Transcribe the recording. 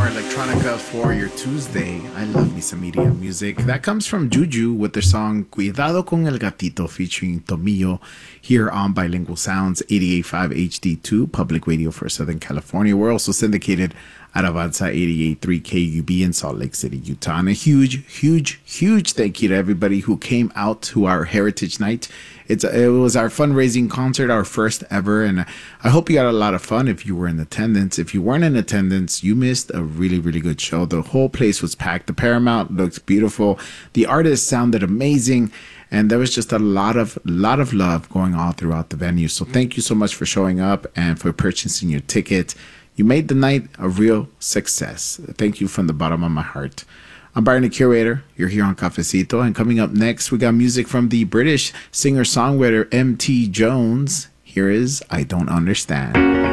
more electronica for your Tuesday. I love me some EDM music. That comes from Juju with their song Cuidado con el Gatito featuring Tomillo here on Bilingual Sounds 88.5 HD2 Public Radio for Southern California. We're also syndicated at Avanza 88.3 KUB in Salt Lake City, Utah. And a huge thank you to everybody who came out to our Heritage Night. It was our fundraising concert, our first ever, and I hope you had a lot of fun if you were in attendance. If you weren't in attendance, you missed a really good show. The whole place was packed. The Paramount looked beautiful. The artists sounded amazing, and there was just a lot of love going on throughout the venue. So thank you so much for showing up and for purchasing your ticket. You made the night a real success. Thank you from the bottom of my heart. I'm Byron the Curator. You're here on Cafecito. And coming up next, we got music from the British singer-songwriter M.T. Jones. Here is I Don't Understand.